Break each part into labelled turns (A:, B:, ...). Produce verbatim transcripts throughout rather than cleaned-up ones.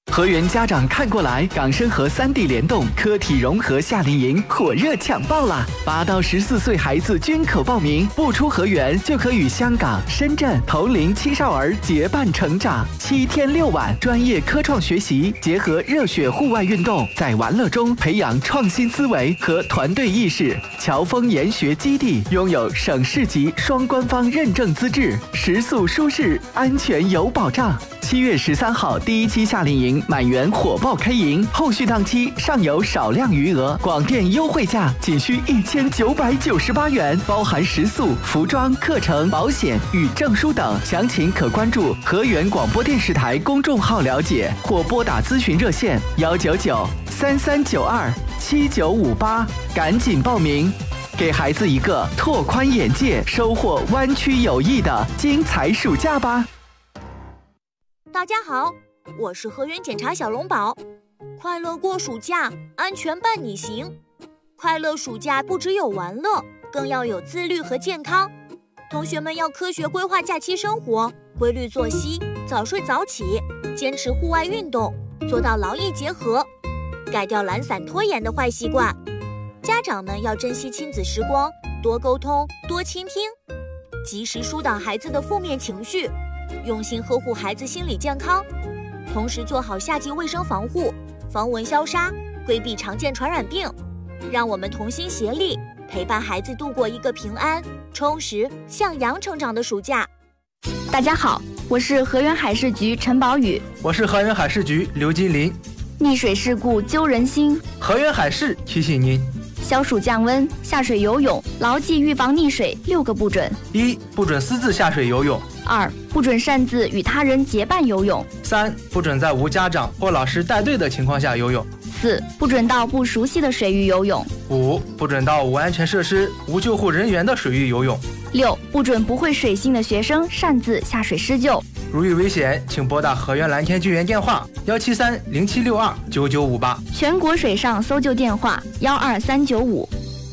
A: 河源家长看过来，港深河三地联动科体融合夏令营火热抢报啦！八到十四岁孩子均可报名，不出河源就可与香港、深圳同龄青少儿结伴成长。七天六晚，专业科创学习结合热血户外运动，在玩乐中培养创新思维和团队意识。侨丰研学基地拥有省市级双官方认证资质，食宿舒适，安全有保障。七月十三号第一期夏令营满员火爆开营，后续档期尚有少量余额，广电优惠价仅需一千九百九十八元，包含食宿、服装、课程、保险与证书等。详情可关注河源广播电视台公众号了解，或拨打咨询热线幺九九三三九二七九五八，赶紧报名，给孩子一个拓宽眼界、收获湾区友谊的精彩暑假吧。
B: 大家好，我是河源检察小龙宝。快乐过暑假，安全伴你行。快乐暑假不只有玩乐，更要有自律和健康。同学们要科学规划假期生活，规律作息，早睡早起，坚持户外运动，做到劳逸结合，改掉懒散拖延的坏习惯。家长们要珍惜亲子时光，多沟通，多倾听，及时疏导孩子的负面情绪，用心呵护孩子心理健康，同时做好夏季卫生防护，防蚊消杀，规避常见传染病。让我们同心协力，陪伴孩子度过一个平安、充实、向阳成长的暑假。
C: 大家好，我是河源海事局陈宝宇。
D: 我是河源海事局刘金林。
C: 溺水事故揪人心，
D: 河源海事提醒您：
C: 消暑降温，下水游泳，牢记预防溺水六个不准：
D: 一、不准私自下水游泳；
C: 二、不准擅自与他人结伴游泳；
D: 三、不准在无家长或老师带队的情况下游泳；
C: 四、不准到不熟悉的水域游泳；
D: 五、不准到无安全设施、无救护人员的水域游泳；
C: 六、不准不会水性的学生擅自下水施救。
D: 如遇危险，请拨打河源蓝天救援电话幺七三零七六二九九五八，
C: 全国水上搜救电话幺二三九五。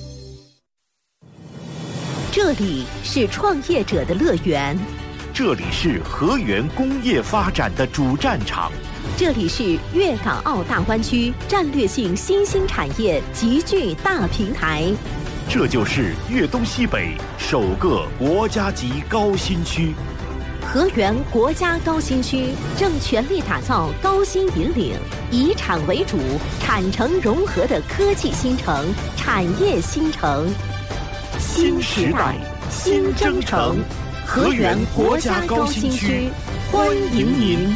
E: 这里是创业者的乐园，
F: 这里是河源工业发展的主战场，
E: 这里是粤港澳大湾区战略性新兴产业集聚大平台，
F: 这就是粤东西北首个国家级高新区。
E: 河源国家高新区正全力打造高新引领、以产为主、产城融合的科技新城、产业新城。
F: 新时代，新征程，河源国家高新区，欢迎您。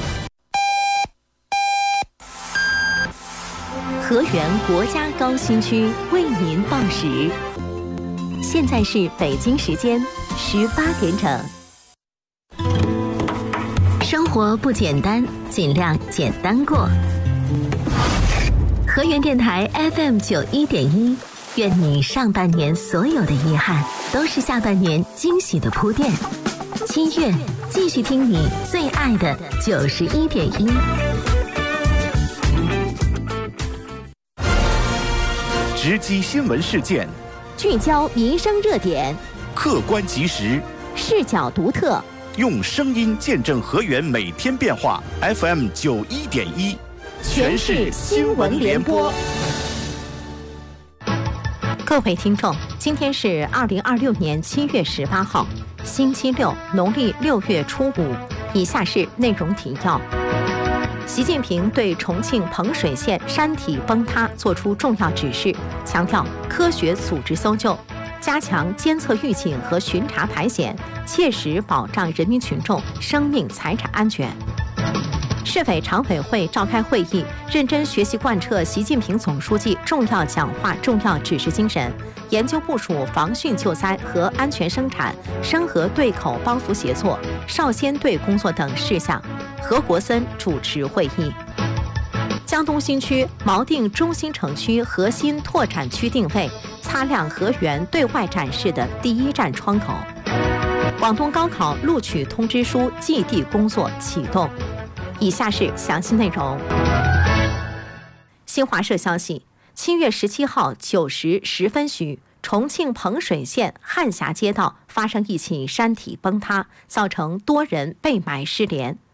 E: 河源国家高新区为您报时，现在是北京时间十八点整。生活不简单，尽量简单过。河源电台 F M 九一点一，愿你上半年所有的遗憾，都是下半年惊喜的铺垫。七月，继续听你最爱的九十一点一。
F: 直击新闻事件，
E: 聚焦民生热点，
F: 客观及时，
E: 视角独特。
F: 用声音见证河源每天变化 ，F M 九一点一，全市新闻联播。
E: 各位听众，今天是二零二六年七月十八号，星期六，农历六月初五。以下是内容提要：习近平对重庆彭水县山体崩塌作出重要指示，强调科学组织搜救，加强监测预警和巡查排险，切实保障人民群众生命财产安全。市委常委会召开会议，认真学习贯彻习近平总书记重要讲话重要指示精神，研究部署防汛救灾和安全生产、生核对口帮扶协作、少先队工作等事项。何国森主持会议。江东新区锚定中心城区核心拓展区定位，擦亮河源对外展示的第一站窗口。广东高考录取通知书寄递工作启动。以下是详细内容。新华社消息，七月十七号九时十分许，重庆彭水县汉峡街道发生一起山体崩塌，造成多人被埋失联。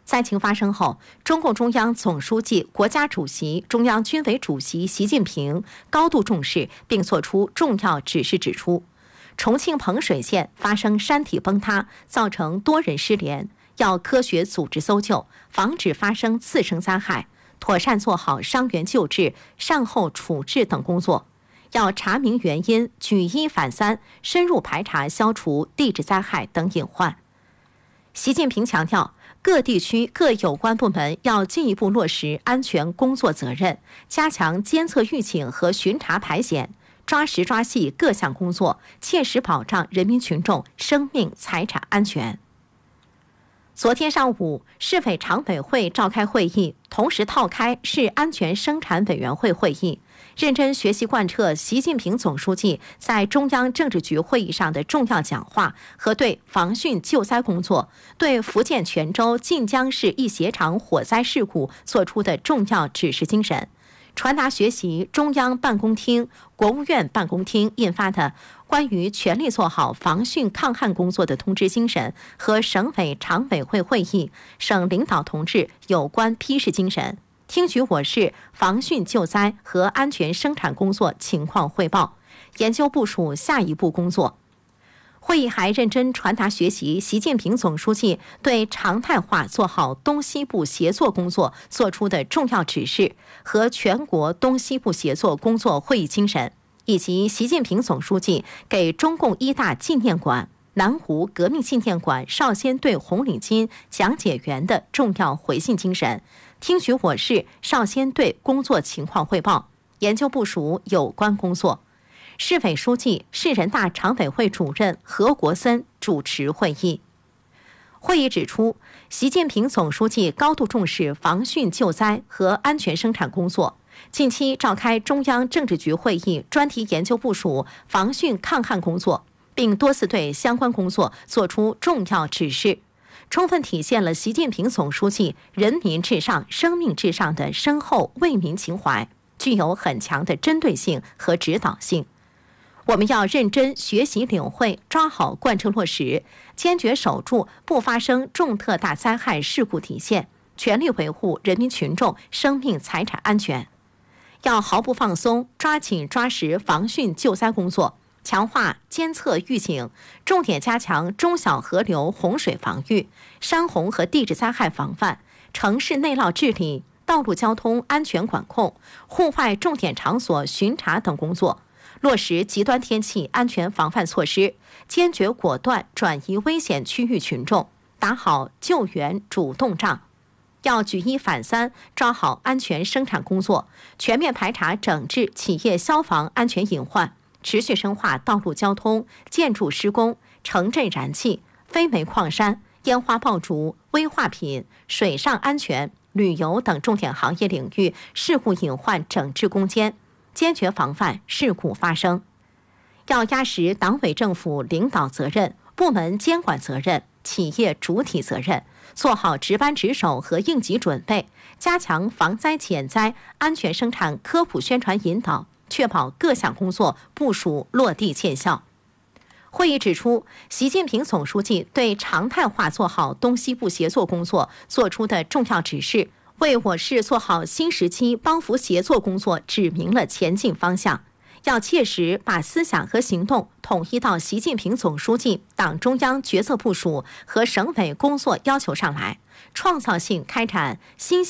E: 灾情发生后，中共中央总书记、国家主席、中央军委主席习近平高度重视，并作出重要指示，指出，重庆彭水县发生山体崩塌，造成多人失联，要科学组织搜救，防止发生次生灾害，妥善做好伤员救治、善后处置等工作。要查明原因，举一反三，深入排查消除地质灾害等隐患。习近平强调，各地区各有关部门要进一步落实安全工作责任，加强监测预警和巡查排险，抓实抓细各项工作，切实保障人民群众生命财产安全。昨天上午，市委常委会召开会议，同时召开市安全生产委员会会议，认真学习贯彻习近平总书记在中央政治局会议上的重要讲话和对防汛救灾工作、对福建泉州晋江市一鞋厂火灾事故作出的重要指示精神，传达学习中央办公厅、国务院办公厅印发的关于全力做好防汛抗旱工作的通知精神和省委常委会会议、省领导同志有关批示精神，听取我市防汛救灾和安全生产工作情况汇报，研究部署下一步工作。会议还认真传达学习习近平总书记对常态化做好东西部协作工作作出的重要指示和全国东西部协作工作会议精神，以及习近平总书记给中共一大纪念馆、南湖革命纪念馆少先队红领巾讲解员的重要回信精神，听取我市少先队工作情况汇报，研究部署有关工作。市委书记、市人大常委会主任何国森主持会议。会议指出，习近平总书记高度重视防汛救灾和安全生产工作，近期召开中央政治局会议，专题研究部署防汛抗旱工作，并多次对相关工作作出重要指示，充分体现了习近平总书记人民至上、生命至上的深厚为民情怀，具有很强的针对性和指导性。我们要认真学习领会，抓好贯彻落实，坚决守住不发生重特大灾害事故底线，全力维护人民群众生命财产安全。要毫不放松，抓紧抓实防汛救灾工作，强化监测预警，重点加强中小河流洪水防御、山洪和地质灾害防范、城市内涝治理、道路交通安全管控、户外重点场所巡查等工作，落实极端天气安全防范措施，坚决果断转移危险区域群众，打好救援主动仗。要举一反三，抓好安全生产工作，全面排查整治企业消防安全隐患，持续深化道路交通、建筑施工、城镇燃气、非煤矿山、烟花爆竹、危化品、水上安全、旅游等重点行业领域事故隐患整治攻坚，坚决防范事故发生。要压实党委政府领导责任、部门监管责任、企业主体责任，做好值班值守和应急准备，加强防灾减灾、安全生产科普宣传引导，确保各项工作部署落地见效。会议指出，习近平总书记对常态化做好东西部协作工作作出的重要指示，为我市做好新时期帮扶协作工作指明了前进方向。要切实把思想和行动统一到习近平总书记、党中央决策部署和省委工作要求上来，创造性开展新